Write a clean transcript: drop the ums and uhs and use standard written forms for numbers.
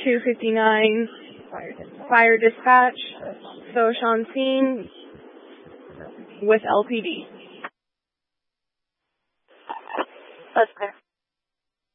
259 fire dispatch. So Sean Scene with LPD. That's clear.